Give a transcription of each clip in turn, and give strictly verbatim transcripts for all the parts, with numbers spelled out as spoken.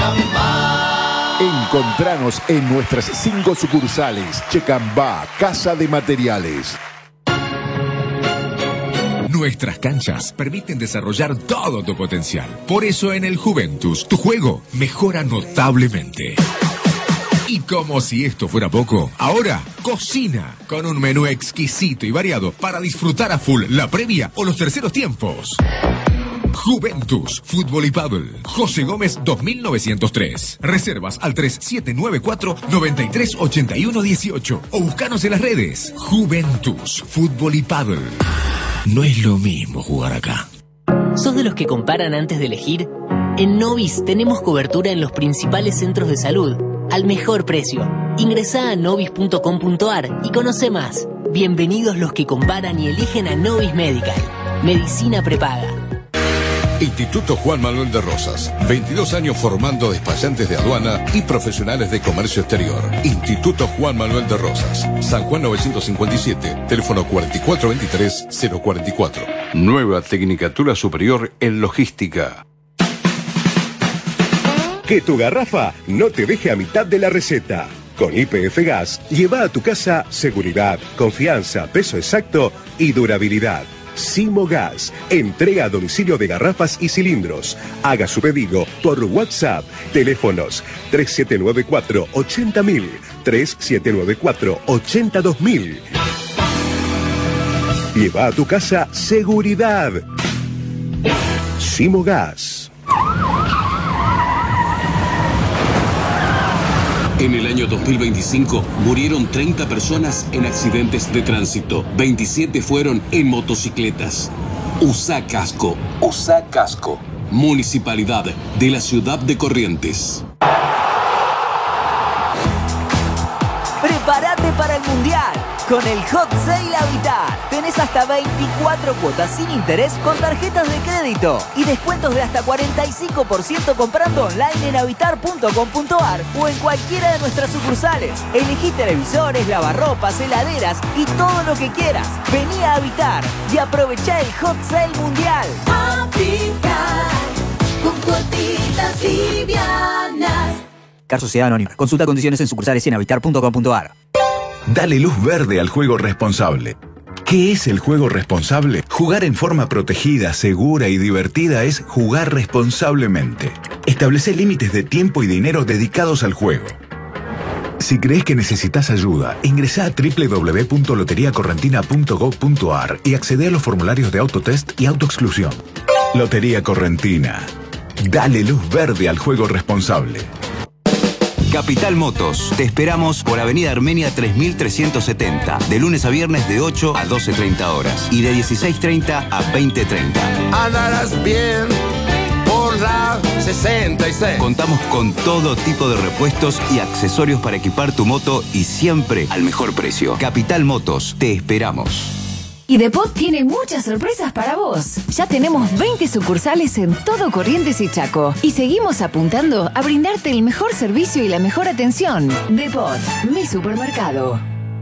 Checambá. Encontranos en nuestras cinco sucursales. Checambá, Casa de Materiales. Nuestras canchas permiten desarrollar todo tu potencial. Por eso en el Juventus, tu juego mejora notablemente. Y como si esto fuera poco, ahora cocina con un menú exquisito y variado para disfrutar a full la previa o los terceros tiempos. Juventus, Fútbol y Paddle. José Gómez dos mil novecientos tres. Reservas al tres siete nueve cuatro, nueve tres ocho uno uno ocho o buscanos en las redes. Juventus, Fútbol y Paddle. No es lo mismo jugar acá. ¿Sos de los que comparan antes de elegir? En Novis tenemos cobertura en los principales centros de salud al mejor precio. Ingresá a novis punto com punto ar y conoce más. Bienvenidos los que comparan y eligen a Novis Medical. Medicina prepaga. Instituto Juan Manuel de Rosas. veintidós años formando despachantes de aduana y profesionales de comercio exterior. Instituto Juan Manuel de Rosas. San Juan novecientos cincuenta y siete. Teléfono cuatro cuatro dos tres, cero cuatro cuatro. Nueva Tecnicatura Superior en Logística. Que tu garrafa no te deje a mitad de la receta. Con Y P F Gas, lleva a tu casa seguridad, confianza, peso exacto y durabilidad. Simogas, entrega a domicilio de garrafas y cilindros. Haga su pedido por WhatsApp. Teléfonos tres siete nueve cuatro, ochenta mil, tres siete nueve cuatro, ochenta dos mil. Lleva a tu casa seguridad. Simogas. En el año dos mil veinticinco murieron treinta personas en accidentes de tránsito. veintisiete fueron en motocicletas. Usa casco. Usa casco. Municipalidad de la Ciudad de Corrientes. Prepárate para el Mundial. Con el Hot Sale Habitat tenés hasta veinticuatro cuotas sin interés con tarjetas de crédito y descuentos de hasta cuarenta y cinco por ciento comprando online en habitar punto com punto ar o en cualquiera de nuestras sucursales. Elegí televisores, lavarropas, heladeras y todo lo que quieras. Vení a Habitar y aprovechá el Hot Sale Mundial. Habitat, con cuotitas livianas. Car Sociedad Anónima. Consulta condiciones en sucursales y en habitar punto com punto ar. Dale luz verde al juego responsable. ¿Qué es el juego responsable? Jugar en forma protegida, segura y divertida es jugar responsablemente. Establece límites de tiempo y dinero dedicados al juego. Si crees que necesitas ayuda, ingresá a doble u doble u doble u punto lotería correntina punto gob punto ar y accede a los formularios de autotest y autoexclusión. Lotería Correntina. Dale luz verde al juego responsable. Capital Motos. Te esperamos por Avenida Armenia tres mil trescientos setenta. De lunes a viernes de ocho a doce treinta horas. Y de dieciséis treinta a veinte treinta. Andarás bien por la sesenta y seis. Contamos con todo tipo de repuestos y accesorios para equipar tu moto y siempre al mejor precio. Capital Motos. Te esperamos. Y Depot tiene muchas sorpresas para vos. Ya tenemos veinte sucursales en todo Corrientes y Chaco. Y seguimos apuntando a brindarte el mejor servicio y la mejor atención. Depot, mi supermercado.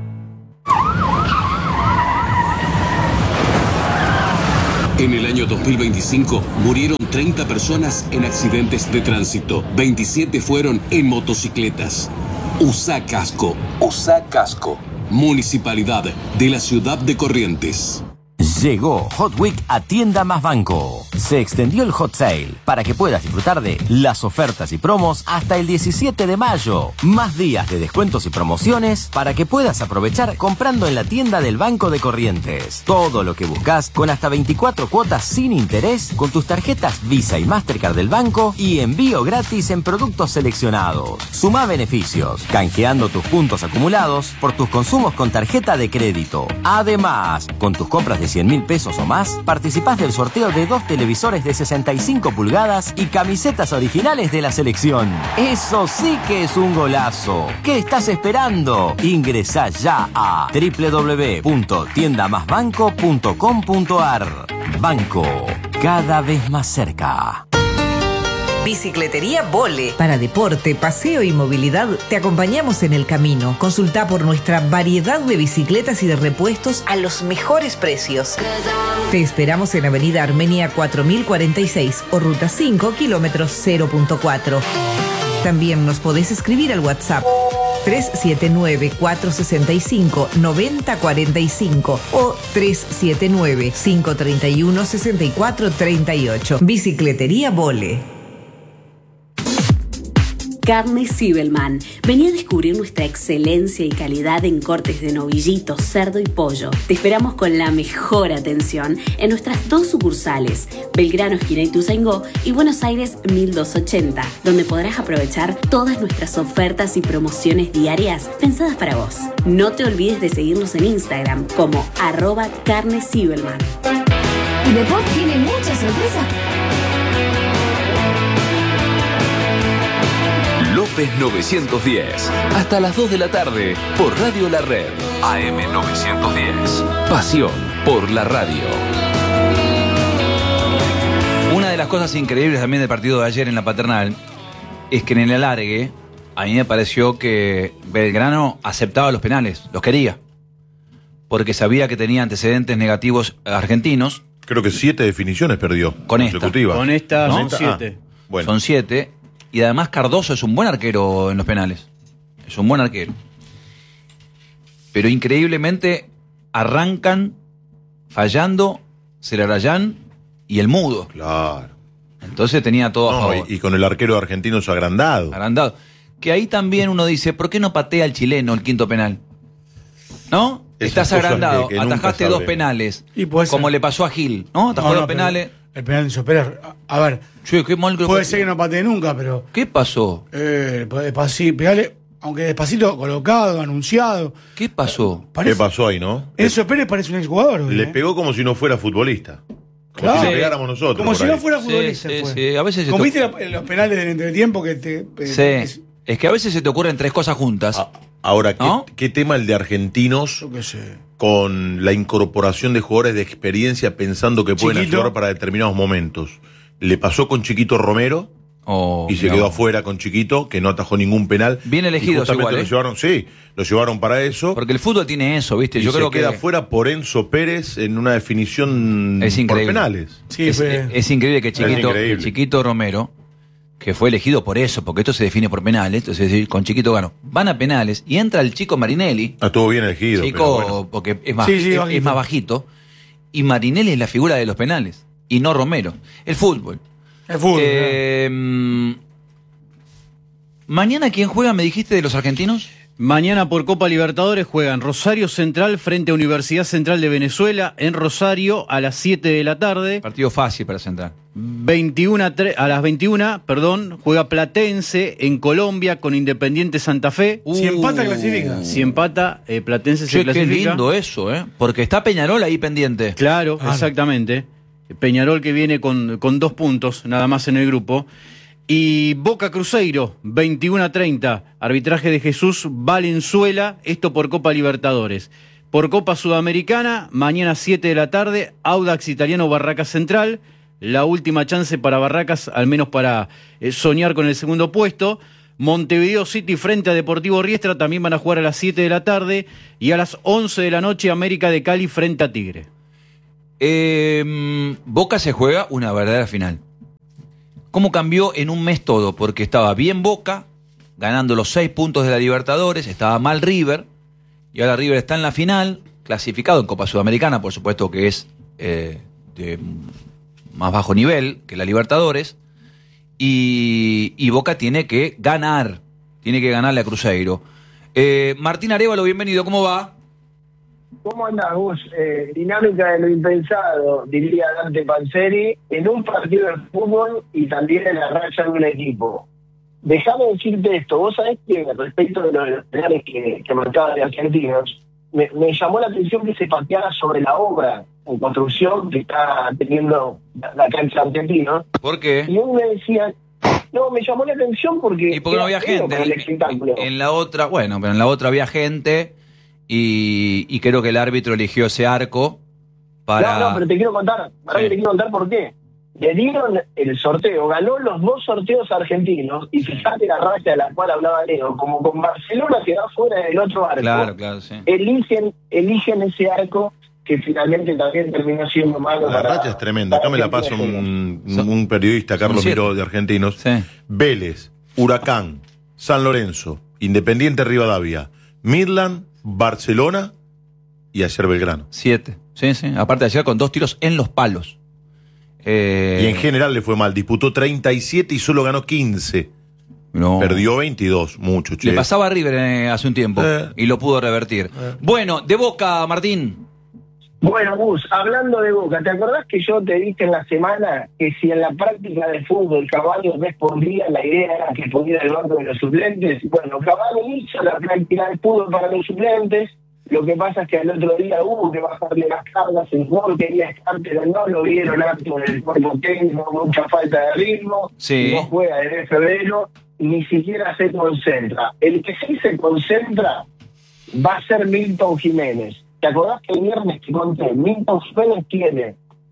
En el año dos mil veinticinco murieron treinta personas en accidentes de tránsito. veintisiete fueron en motocicletas. Usa casco. Usa casco. Municipalidad de la Ciudad de Corrientes. Llegó Hot Week a Tienda Más Banco. Se extendió el Hot Sale para que puedas disfrutar de las ofertas y promos hasta el diecisiete de mayo. Más días de descuentos y promociones para que puedas aprovechar comprando en la tienda del Banco de Corrientes. Todo lo que buscas con hasta veinticuatro cuotas sin interés con tus tarjetas Visa y Mastercard del banco y envío gratis en productos seleccionados. Sumá beneficios, canjeando tus puntos acumulados por tus consumos con tarjeta de crédito. Además, con tus compras de cien mil pesos o más, participás del sorteo de dos televisores de sesenta y cinco pulgadas y camisetas originales de la selección. Eso sí que es un golazo. ¿Qué estás esperando? Ingresá ya a doble u doble u doble u punto tienda más banco punto com punto ar. Banco, cada vez más cerca. Bicicletería Vole. Para deporte, paseo y movilidad, te acompañamos en el camino. Consulta por nuestra variedad de bicicletas y de repuestos a los mejores precios. Te esperamos en Avenida Armenia cuatro mil cuarenta y seis o Ruta cinco, kilómetros cero punto cuatro. También nos podés escribir al WhatsApp tres siete nueve, cuatro seis cinco, nueve cero cuatro cinco o tres siete nueve, cinco tres uno, seis cuatro tres ocho. Bicicletería Vole. Carne Zibelman. Vení a descubrir nuestra excelencia y calidad en cortes de novillito, cerdo y pollo. Te esperamos con la mejor atención en nuestras dos sucursales, Belgrano, esquina Ituzaingó, y Buenos Aires mil doscientos ochenta, donde podrás aprovechar todas nuestras ofertas y promociones diarias pensadas para vos. No te olvides de seguirnos en Instagram como arroba Carne Zibelman. Y Depot tiene muchas sorpresas. López novecientos diez. Hasta las dos de la tarde por Radio La Red. A M novecientos diez. Pasión por la radio. Una de las cosas increíbles también del partido de ayer en la Paternal es que en el alargue a mí me pareció que Belgrano aceptaba los penales, los quería. Porque sabía que tenía antecedentes negativos argentinos. Creo que siete definiciones perdió. Con esta. Con esta ¿no? son siete. Ah, bueno. Son siete. Y además Cardoso es un buen arquero en los penales. Es un buen arquero. Pero increíblemente arrancan fallando Celarayán y el Mudo. Claro. Entonces tenía todo no, a favor. Y, y con el arquero argentino es agrandado. Agrandado. Que ahí también uno dice, ¿por qué no patea el chileno el quinto penal? ¿No? Esas Estás agrandado, que, que atajaste dos penales. Y puede como ser. le pasó a Gil, ¿no? Atajó No, no, dos penales. El penal de Sopera, a, a ver. Che, qué mal que puede ser que no patee nunca, pero. ¿Qué pasó? Eh, despacito, pegale, aunque despacito colocado, anunciado. ¿Qué pasó? Parece, ¿Qué pasó ahí, no? Enzo Pérez parece un exjugador. Le ¿eh? pegó como si no fuera futbolista. Como Claro. si le pegáramos nosotros. Como si ahí. no fuera futbolista. Sí, fue. sí, sí. A veces se Como to- viste los, los penales del entretiempo que te. Eh, Sí. es- Es que a veces se te ocurren tres cosas juntas. Ah, ahora, ¿qué, ¿no? ¿qué tema el de argentinos Yo qué sé. con la incorporación de jugadores de experiencia pensando que pueden Chiquito. ayudar para determinados momentos? Le pasó con Chiquito Romero Oh, y se no. quedó afuera con Chiquito, que no atajó ningún penal. Bien elegidos Y justamente igual, lo ¿eh? llevaron, sí, lo llevaron para eso. Porque el fútbol tiene eso, ¿viste? Y Yo se creo queda que fuera por Enzo Pérez en una definición es por increíble. penales. Sí, es, fue- es- es increíble que Es Chiquito, increíble. que Chiquito Romero, que fue elegido por eso, porque esto se define por penales, entonces con Chiquito ganó. Van a penales y entra el chico Marinelli. Ah, estuvo bien elegido. Chico, pero bueno. porque es más, Sí, sí, es, bajito. es más bajito. Y Marinelli es la figura de los penales. Y no Romero. El fútbol. El fútbol. Eh, mm, Mañana, ¿quién juega? ¿Me dijiste de los argentinos? Mañana por Copa Libertadores juegan Rosario Central frente a Universidad Central de Venezuela en Rosario a las siete de la tarde. Partido fácil para Central. veintiuno a, tre- a las veintiuna, perdón, juega Platense en Colombia con Independiente Santa Fe. Si empata, clasifica. Si empata, eh, Platense Che, se clasifica. qué lindo eso, ¿eh? Porque está Peñarol ahí pendiente. Claro, Ah, exactamente. Peñarol que viene con, con dos puntos nada más en el grupo. Y Boca Cruzeiro, veintiuno a treinta, arbitraje de Jesús Valenzuela, esto por Copa Libertadores. Por Copa Sudamericana, mañana siete de la tarde, Audax Italiano Barracas Central, la última chance para Barracas, al menos para eh, soñar con el segundo puesto. Montevideo City frente a Deportivo Riestra, también van a jugar a las siete de la tarde, y a las once de la noche, América de Cali frente a Tigre. Eh, Boca se juega una verdadera final. ¿Cómo cambió en un mes todo? Porque estaba bien Boca, ganando los seis puntos de la Libertadores, estaba mal River, y ahora River está en la final, clasificado en Copa Sudamericana, por supuesto que es eh, de más bajo nivel que la Libertadores, y, y Boca tiene que ganar, tiene que ganarle a Cruzeiro. Eh, Martín Arévalo, bienvenido, ¿cómo va? ¿Cómo andás vos? Eh, dinámica de lo impensado, diría Dante Panzeri, en un partido de fútbol y también en la racha de un equipo. Déjame decirte esto, vos sabés que respecto de los penales que, que marcaban de argentinos, me, me llamó la atención que se pateara sobre la obra en construcción que está teniendo la, la cancha argentina. ¿Por qué? Y uno me decía, no, me llamó la atención porque... ¿Y por qué no había era feo gente? para el En, espectáculo. en la otra, bueno, pero en la otra había gente y, y creo que el árbitro eligió ese arco para... No, no, pero te quiero contar, ahora Sí. que te quiero contar por qué. Le dieron el sorteo, ganó los dos sorteos argentinos, y fíjate la raya de la cual hablaba Leo, como con Barcelona que va fuera del otro arco, Claro, claro, sí. eligen, eligen ese arco que finalmente también terminó siendo malo. La para- racha es tremenda. Acá me la pasa un, un periodista, Carlos siete. Miró, de Argentinos. Vélez, Huracán, San Lorenzo, Independiente Rivadavia, Midland, Barcelona y ayer Belgrano. Siete. Sí, sí. Aparte ayer con dos tiros en los palos. Eh... Y en general le fue mal. Disputó treinta y siete y solo ganó quince. No. Perdió veintidós, mucho, che. Le pasaba a River eh, hace un tiempo Eh. y lo pudo revertir. Eh. Bueno, de Boca, Martín. Bueno, Gus, hablando de Boca, ¿te acordás que yo te dije en la semana que si en la práctica de fútbol Caballo respondía, la idea era que ponía el banco de los suplentes? Bueno, Caballo hizo la práctica de fútbol para los suplentes, lo que pasa es que al otro día hubo que bajarle las cargas, el jugador quería estar, pero no lo vieron apto en el cuerpo técnico, mucha falta de ritmo, Sí. no juega desde febrero, ni siquiera se concentra. El que sí se concentra va a ser Milton Jiménez. ¿Te acordás que el viernes te conté? Milton Jiménez tiene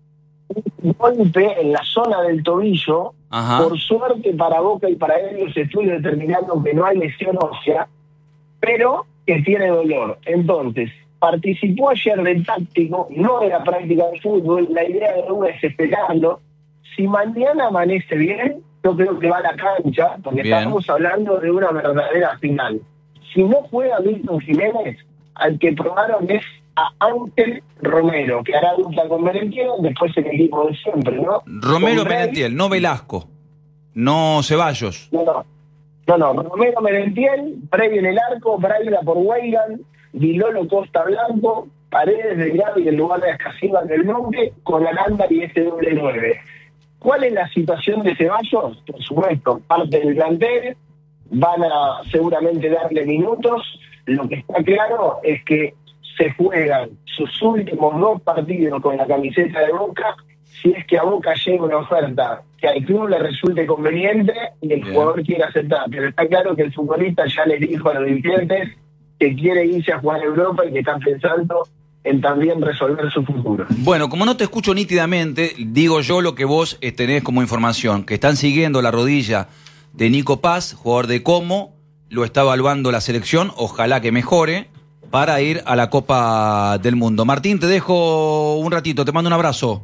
un golpe en la zona del tobillo. Ajá. Por suerte para Boca y para él los estudios determinando que no hay lesión ósea, pero que tiene dolor. Entonces, participó ayer del táctico, no de la práctica de fútbol. La idea de uno es esperarlo. Si mañana amanece bien, yo creo que va a la cancha, porque Bien. estamos hablando de una verdadera final. Si no juega Milton Jiménez, al que probaron es a Ángel Romero, que hará dupla con Merentiel, después el equipo de siempre, ¿no? Romero Con Rey- Merentiel, no Velasco. No Ceballos. No, no. No, no, Romero Merentiel, previo en el arco, Braila por Weigan, Dilolo Costa Blanco, Paredes de Gaby en lugar de Ascasiba del Monte, con Aranda y este doble nueve. ¿Cuál es la situación de Ceballos? Por supuesto, parte del plantel, van a seguramente darle minutos. Lo que está claro es que se juegan sus últimos dos partidos con la camiseta de Boca, si es que a Boca llega una oferta que al club le resulte conveniente y el Bien. jugador quiere aceptar. Pero está claro que el futbolista ya le dijo a los dirigentes que quiere irse a jugar a Europa y que están pensando en también resolver su futuro. Bueno, como no te escucho nítidamente, digo yo lo que vos eh, tenés como información, que están siguiendo la rodilla de Nico Paz, jugador de Como, lo está evaluando la selección, ojalá que mejore, para ir a la Copa del Mundo. Martín, te dejo un ratito, te mando un abrazo.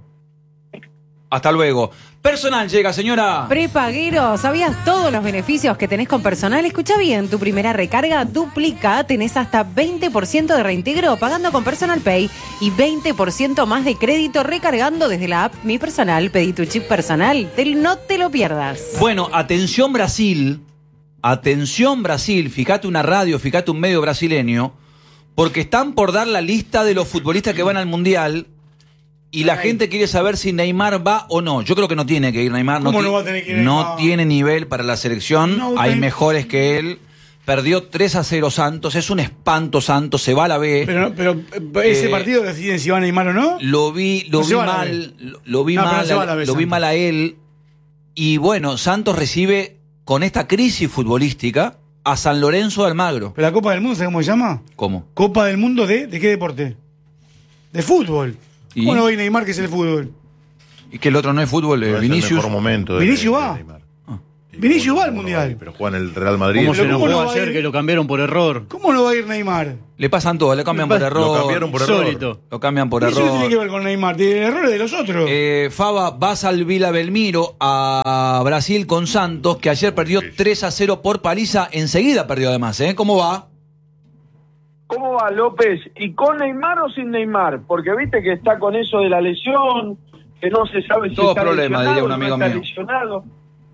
Hasta luego. Personal llega, señora. Prepaguero, ¿sabías todos los beneficios que tenés con Personal? Escucha bien, tu primera recarga duplica, tenés hasta veinte por ciento de reintegro pagando con Personal Pay y veinte por ciento más de crédito recargando desde la app Mi Personal. Pedí tu chip personal, te- no te lo pierdas. Bueno, atención Brasil, atención Brasil, fíjate una radio, fíjate un medio brasileño, porque están por dar la lista de los futbolistas que van al Mundial y la gente quiere saber si Neymar va o no. Yo creo que no tiene que ir Neymar. ¿Cómo ti- no va a tener que ir no Neymar? tiene nivel para la selección, No, hay ten- mejores que él. Perdió tres a cero Santos, es un espanto Santos, se va a la B. Pero, pero eh, ese Eh, partido deciden si va a Neymar o no. Lo vi, lo No se vi va a la mal, lo, lo vi No, pero no mal, se va a la B, lo vi Santos. mal a él. Y bueno, Santos recibe con esta crisis futbolística a San Lorenzo de Almagro. Pero la Copa del Mundo, ¿sabes cómo se llama? ¿Cómo? Copa del Mundo de, ¿de qué deporte? De fútbol. ¿Y? ¿Cómo no va a ir Neymar, que es el fútbol? Y que el otro no es fútbol, eh, No es el Vinicius. mejor momento de- Vinicius de va. Neymar. Vinicius va al Mundial. Pero juega en el Real Madrid. ¿Cómo se Pero ¿cómo enojó no va a ayer ir? que lo cambiaron por error? ¿Cómo no va a ir Neymar? Le pasan todo, le cambian Lo por error. cambiaron por error. Insólito. Lo cambian por ¿Y eso qué tiene que error. ver con Neymar? Tiene errores de los otros. Eh, Faba, vas al Vila Belmiro a Brasil con Santos, que ayer perdió tres a cero por paliza. Enseguida perdió además, ¿eh? ¿Cómo va? ¿Cómo va, López? ¿Y con Neymar o sin Neymar? Porque viste que está con eso de la lesión, que no se sabe si Todo está problema, lesionado, diría un no amigo está mío. lesionado.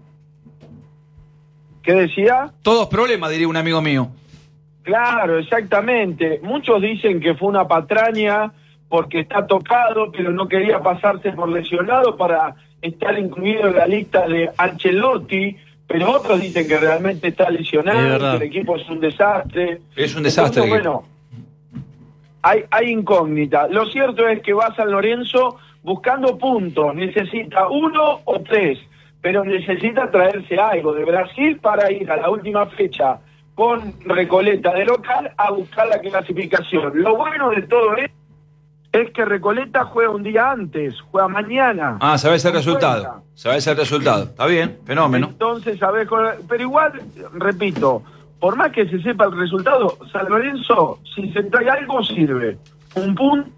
¿Qué decía? Todos problemas, diría un amigo mío. Claro, exactamente. Muchos dicen que fue una patraña porque está tocado, pero no quería pasarse por lesionado para estar incluido en la lista de Ancelotti, pero otros dicen que realmente está Es lesionado, verdad. que el equipo es un desastre. Es un desastre. Entonces, bueno, hay, hay incógnita. Lo cierto es que va San Lorenzo buscando puntos, necesita uno o tres, pero necesita traerse algo de Brasil para ir a la última fecha con Recoleta de local a buscar la clasificación. Lo bueno de todo esto es que Recoleta juega un día antes, juega mañana. Ah, sabés el Con resultado. cuenta. Sabés el resultado. Está bien, fenómeno. Entonces, a ver, con- pero igual, repito, por más que se sepa el resultado, San Lorenzo, si se trae algo, sirve. Un punto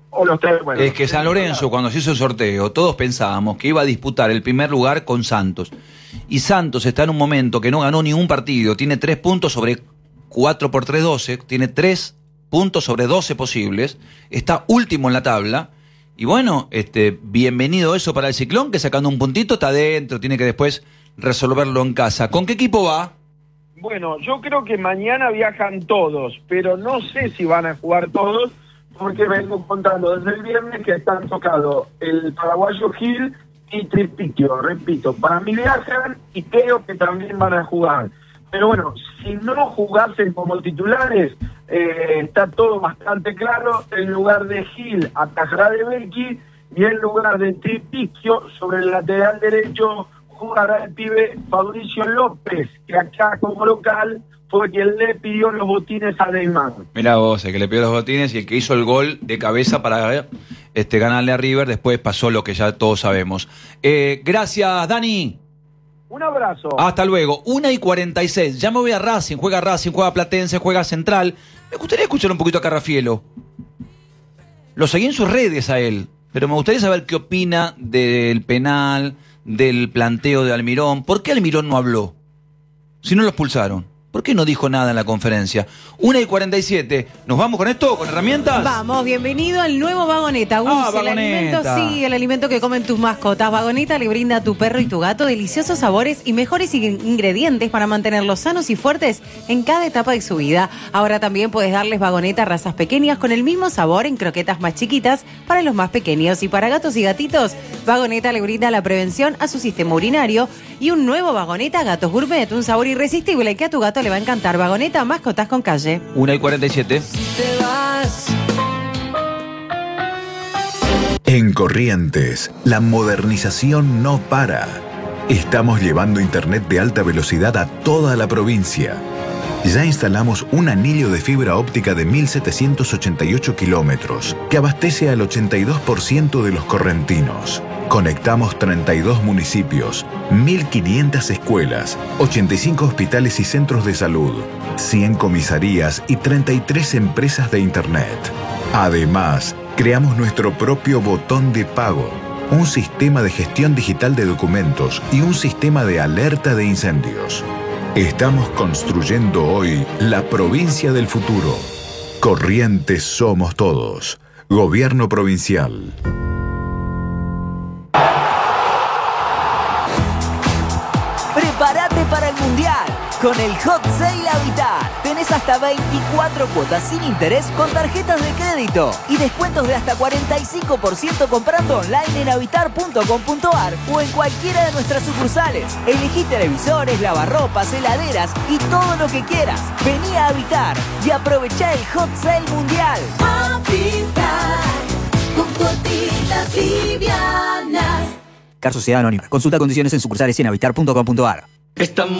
o los tres. Bueno, es que San Lorenzo, cuando se hizo el sorteo, todos pensábamos que iba a disputar el primer lugar con Santos. Y Santos está en un momento que no ganó ningún partido, tiene tres puntos sobre cuatro por tres, doce, tiene tres puntos sobre doce posibles, está último en la tabla. Y bueno, este, bienvenido eso para el Ciclón, que sacando un puntito está adentro, tiene que después resolverlo en casa. ¿Con qué equipo va? Bueno, yo creo que mañana viajan todos, pero no sé si van a jugar todos, porque vengo contando desde el viernes que están tocados el paraguayo Gil y Tripiquio. Repito, para mí viajan y creo que también van a jugar. Pero bueno, si no jugasen como titulares, eh, está todo bastante claro. En lugar de Gil, atajará de Becky, y en lugar de Tripiquio, sobre el lateral derecho, jugará el pibe Fabricio López, que acá como local fue quien le pidió los botines a Neymar. Mirá vos, el que le pidió los botines y el que hizo el gol de cabeza para este, ganarle a River, después pasó lo que ya todos sabemos. Eh, gracias, Dani. Un abrazo. Hasta luego. una y cuarenta y seis. Ya me voy a Racing. Juega Racing, juega Platense, juega Central. Me gustaría escuchar un poquito a Carrafielo. Lo seguí en sus redes a él, pero me gustaría saber qué opina del penal, del planteo de Almirón. ¿Por qué Almirón no habló? Si no lo expulsaron. ¿Por qué no dijo nada en la conferencia? una y cuarenta y siete. ¿Nos vamos con esto? ¿Con herramientas? Vamos, bienvenido al nuevo Vagoneta. Gus, Ah, el Vagoneta. alimento, sí, el alimento que comen tus mascotas. Vagoneta le brinda a tu perro y tu gato deliciosos sabores y mejores in- ingredientes para mantenerlos sanos y fuertes en cada etapa de su vida. Ahora también puedes darles Vagoneta a razas pequeñas con el mismo sabor en croquetas más chiquitas para los más pequeños. Y para gatos y gatitos, Vagoneta le brinda la prevención a su sistema urinario y un nuevo Vagoneta Gatos Gourmet, un sabor irresistible que a tu gato le va a encantar. Vagoneta, mascotas con calle. una y cuarenta y siete. En Corrientes, la modernización no para. Estamos llevando internet de alta velocidad a toda la provincia. Ya instalamos un anillo de fibra óptica de mil setecientos ochenta y ocho kilómetros que abastece al ochenta y dos por ciento de los correntinos. Conectamos treinta y dos municipios, mil quinientas escuelas, ochenta y cinco hospitales y centros de salud, cien comisarías y treinta y tres empresas de internet. Además, creamos nuestro propio botón de pago, un sistema de gestión digital de documentos y un sistema de alerta de incendios. Estamos construyendo hoy la provincia del futuro. Corrientes somos todos. Gobierno provincial. Prepárate para el Mundial. Con el Hot Sale Habitat tenés hasta veinticuatro cuotas sin interés con tarjetas de crédito y descuentos de hasta cuarenta y cinco por ciento comprando online en habitar punto com punto ar o en cualquiera de nuestras sucursales. Elegí televisores, lavarropas, heladeras y todo lo que quieras. Vení a Habitar y aprovechá el Hot Sale Mundial. Habitar con cuotitas livianas. Car Sociedad Anónima. Consulta condiciones en sucursales y en habitar punto com punto ar. Estamos